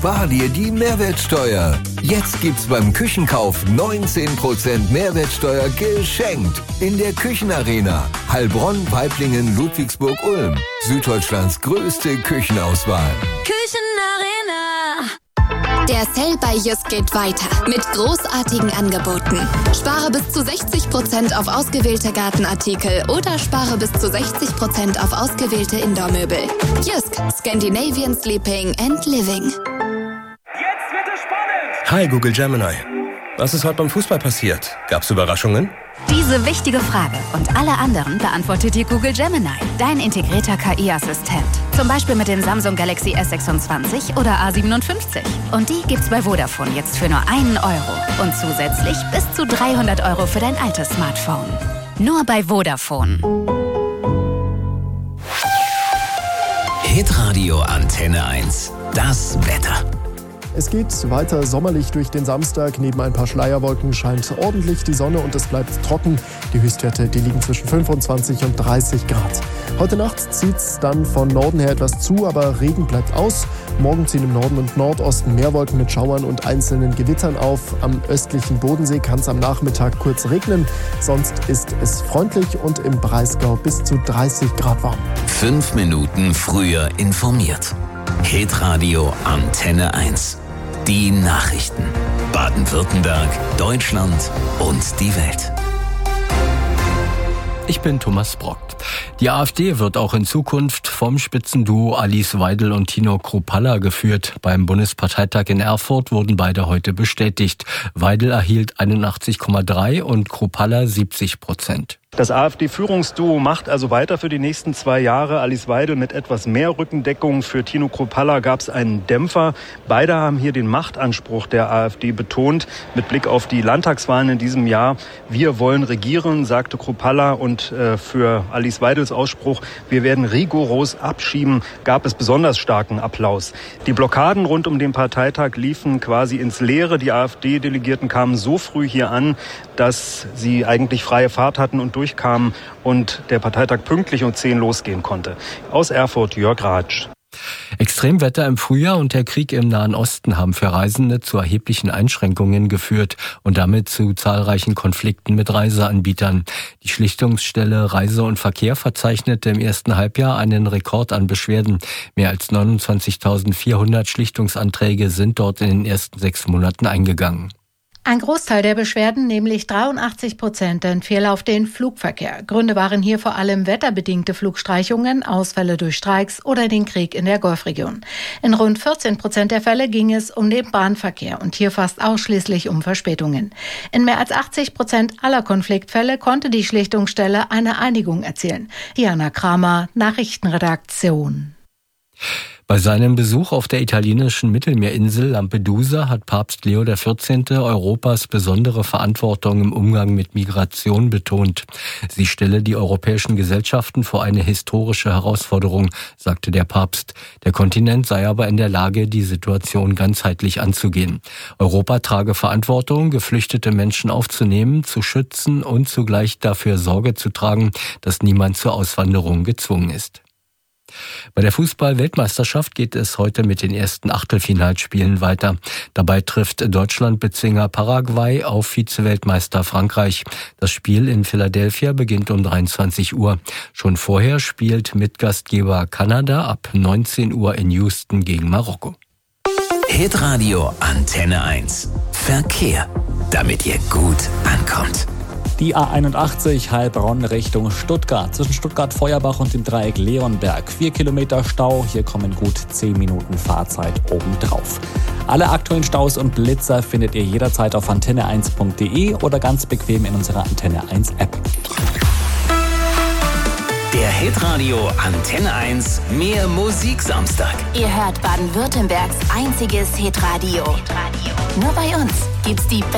spar dir die Mehrwertsteuer. Jetzt gibt's beim Küchenkauf 19% Mehrwertsteuer geschenkt. In der Küchenarena. Heilbronn, Waiblingen, Ludwigsburg, Ulm. Süddeutschlands größte Küchenauswahl. Küchenarena. Der Sale bei Jysk geht weiter mit großartigen Angeboten. Spare bis zu 60% auf ausgewählte Gartenartikel oder spare bis zu 60% auf ausgewählte Indoor-Möbel. Jysk, Scandinavian Sleeping and Living. Jetzt wird es spannend! Hi Google Gemini. Was ist heute beim Fußball passiert? Gab's Überraschungen? Diese wichtige Frage und alle anderen beantwortet dir Google Gemini, dein integrierter KI-Assistent. Zum Beispiel mit dem Samsung Galaxy S26 oder A57. Und die gibt's bei Vodafone jetzt für nur 1 Euro. Und zusätzlich bis zu 300 Euro für dein altes Smartphone. Nur bei Vodafone. Hitradio Antenne 1. Das Wetter. Es geht weiter sommerlich durch den Samstag. Neben ein paar Schleierwolken scheint ordentlich die Sonne und es bleibt trocken. Die Höchstwerte, die liegen zwischen 25 und 30 Grad. Heute Nacht zieht es dann von Norden her etwas zu, aber Regen bleibt aus. Morgen ziehen im Norden und Nordosten mehr Wolken mit Schauern und einzelnen Gewittern auf. Am östlichen Bodensee kann es am Nachmittag kurz regnen. Sonst ist es freundlich und im Breisgau bis zu 30 Grad warm. 5 Minuten früher informiert. Hitradio Antenne 1. Die Nachrichten. Baden-Württemberg, Deutschland und die Welt. Ich bin Thomas Brockt. Die AfD wird auch in Zukunft vom Spitzenduo Alice Weidel und Tino Kruppalla geführt. Beim Bundesparteitag in Erfurt wurden beide heute bestätigt. Weidel erhielt 81,3 und Kruppalla 70%. Das AfD-Führungsduo macht also weiter für die nächsten 2 Jahre. Alice Weidel mit etwas mehr Rückendeckung. Für Tino Kruppalla gab es einen Dämpfer. Beide haben hier den Machtanspruch der AfD betont. Mit Blick auf die Landtagswahlen in diesem Jahr. Wir wollen regieren, sagte Kruppalla. Und für Alice Weidels Ausspruch, wir werden rigoros abschieben, gab es besonders starken Applaus. Die Blockaden rund um den Parteitag liefen quasi ins Leere. Die AfD-Delegierten kamen so früh hier an, dass sie eigentlich freie Fahrt hatten und durchkamen und der Parteitag pünktlich um 10 losgehen konnte. Aus Erfurt, Jörg Ratsch. Extremwetter im Frühjahr und der Krieg im Nahen Osten haben für Reisende zu erheblichen Einschränkungen geführt und damit zu zahlreichen Konflikten mit Reiseanbietern. Die Schlichtungsstelle Reise und Verkehr verzeichnete im ersten Halbjahr einen Rekord an Beschwerden. Mehr als 29.400 Schlichtungsanträge sind dort in den ersten 6 Monaten eingegangen. Ein Großteil der Beschwerden, nämlich 83%, entfiel auf den Flugverkehr. Gründe waren hier vor allem wetterbedingte Flugstreichungen, Ausfälle durch Streiks oder den Krieg in der Golfregion. In rund 14% der Fälle ging es um den Bahnverkehr und hier fast ausschließlich um Verspätungen. In mehr als 80% aller Konfliktfälle konnte die Schlichtungsstelle eine Einigung erzielen. Diana Kramer, Nachrichtenredaktion. Bei seinem Besuch auf der italienischen Mittelmeerinsel Lampedusa hat Papst Leo XIV. Europas besondere Verantwortung im Umgang mit Migration betont. Sie stelle die europäischen Gesellschaften vor eine historische Herausforderung, sagte der Papst. Der Kontinent sei aber in der Lage, die Situation ganzheitlich anzugehen. Europa trage Verantwortung, geflüchtete Menschen aufzunehmen, zu schützen und zugleich dafür Sorge zu tragen, dass niemand zur Auswanderung gezwungen ist. Bei der Fußball-Weltmeisterschaft geht es heute mit den ersten Achtelfinalspielen weiter. Dabei trifft Deutschland-Bezwinger Paraguay auf Vize-Weltmeister Frankreich. Das Spiel in Philadelphia beginnt um 23 Uhr. Schon vorher spielt Mitgastgeber Kanada ab 19 Uhr in Houston gegen Marokko. Hitradio Antenne 1. Verkehr, damit ihr gut ankommt. Die A81 Heilbronn Richtung Stuttgart. Zwischen Stuttgart-Feuerbach und dem Dreieck Leonberg. 4 Kilometer Stau. Hier kommen gut 10 Minuten Fahrzeit obendrauf. Alle aktuellen Staus und Blitzer findet ihr jederzeit auf antenne1.de oder ganz bequem in unserer Antenne 1 App. Der Hitradio Antenne 1 Mehr Musik Samstag. Ihr hört Baden-Württembergs einziges Hitradio. Nur bei uns gibt's die